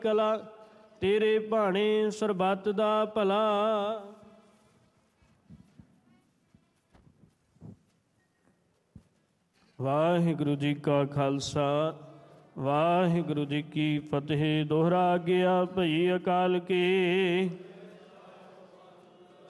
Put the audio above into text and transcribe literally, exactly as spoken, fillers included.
ਕਲਾ, ਤੇਰੇ ਭਾਣੇ ਸਰਬੱਤ ਦਾ ਭਲਾ। ਵਾਹਿਗੁਰੂ ਜੀ ਕਾ ਖਾਲਸਾ, ਵਾਹਿਗੁਰੂ ਜੀ ਕੀ ਫਤਿਹ। ਦੋਹਰਾ ਗਿਆ ਭਈ ਅਕਾਲ ਕੀ।